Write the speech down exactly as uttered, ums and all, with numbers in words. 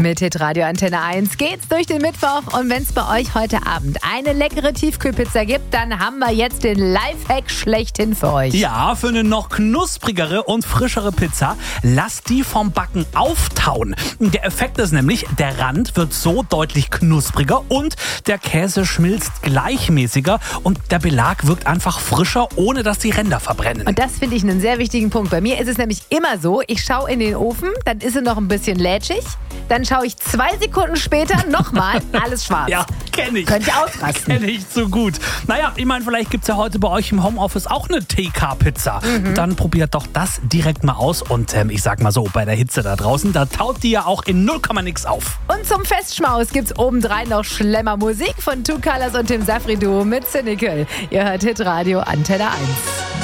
Mit Hitradio Antenne eins geht's durch den Mittwoch und wenn es bei euch heute Abend eine leckere Tiefkühlpizza gibt, dann haben wir jetzt den Lifehack schlechthin für euch. Ja, für eine noch knusprigere und frischere Pizza, lasst die vom Backen auftauen. Der Effekt ist nämlich, der Rand wird so deutlich knuspriger und der Käse schmilzt gleichmäßiger und der Belag wirkt einfach frischer, ohne dass die Ränder verbrennen. Und das finde ich einen sehr wichtigen Punkt. Bei mir ist es nämlich immer so, ich schaue in den Ofen, dann ist er noch ein bisschen lätschig, dann schaue ich zwei Sekunden später nochmal, alles schwarz. Ja, kenne ich. Könnt ihr ausrasten. Kenne ich so gut. Naja, ich meine, vielleicht gibt es ja heute bei euch im Homeoffice auch eine T K-Pizza. Mhm. Dann probiert doch das direkt mal aus. Und ähm, ich sag mal so, bei der Hitze da draußen, da taut die ja auch in null Komma nix auf. Und zum Festschmaus gibt's obendrein noch Schlemmermusik von Two Colors und dem Safri Duo mit Cynical. Ihr hört Hitradio Antenne eins.